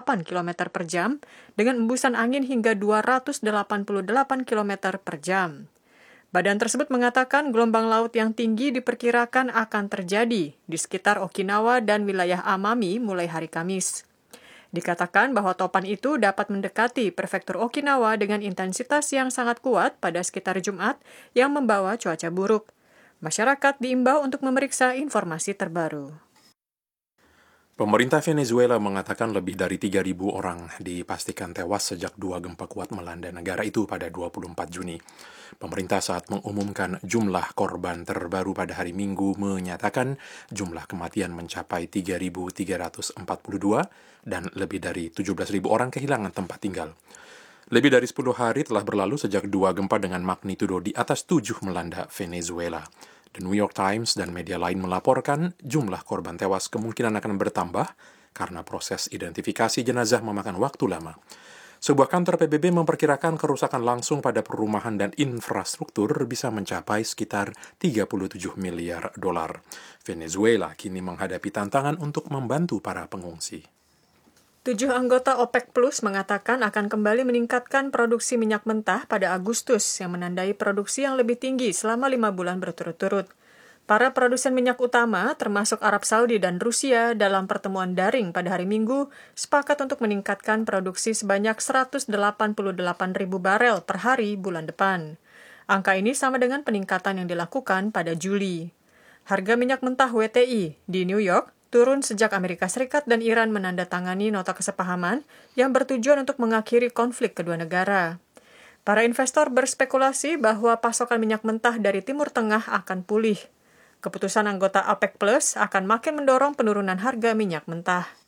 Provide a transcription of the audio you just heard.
km per jam dengan embusan angin hingga 288 km per jam. Badan tersebut mengatakan gelombang laut yang tinggi diperkirakan akan terjadi di sekitar Okinawa dan wilayah Amami mulai hari Kamis. Dikatakan bahwa topan itu dapat mendekati prefektur Okinawa dengan intensitas yang sangat kuat pada sekitar Jumat yang membawa cuaca buruk. Masyarakat diimbau untuk memeriksa informasi terbaru. Pemerintah Venezuela mengatakan lebih dari 3.000 orang dipastikan tewas sejak 2 gempa kuat melanda negara itu pada 24 Juni. Pemerintah saat mengumumkan jumlah korban terbaru pada hari Minggu menyatakan jumlah kematian mencapai 3.342 dan lebih dari 17.000 orang kehilangan tempat tinggal. Lebih dari 10 hari telah berlalu sejak 2 gempa dengan magnitudo di atas 7 melanda Venezuela. The New York Times dan media lain melaporkan jumlah korban tewas kemungkinan akan bertambah karena proses identifikasi jenazah memakan waktu lama. Sebuah kantor PBB memperkirakan kerusakan langsung pada perumahan dan infrastruktur bisa mencapai sekitar 37 miliar dolar. Venezuela kini menghadapi tantangan untuk membantu para pengungsi. 7 anggota OPEC Plus mengatakan akan kembali meningkatkan produksi minyak mentah pada Agustus yang menandai produksi yang lebih tinggi selama 5 bulan berturut-turut. Para produsen minyak utama, termasuk Arab Saudi dan Rusia, dalam pertemuan daring pada hari Minggu, sepakat untuk meningkatkan produksi sebanyak 188.000 barel per hari bulan depan. Angka ini sama dengan peningkatan yang dilakukan pada Juli. Harga minyak mentah WTI di New York turun sejak Amerika Serikat dan Iran menandatangani nota kesepahaman yang bertujuan untuk mengakhiri konflik kedua negara. Para investor berspekulasi bahwa pasokan minyak mentah dari Timur Tengah akan pulih. Keputusan anggota OPEC Plus akan makin mendorong penurunan harga minyak mentah.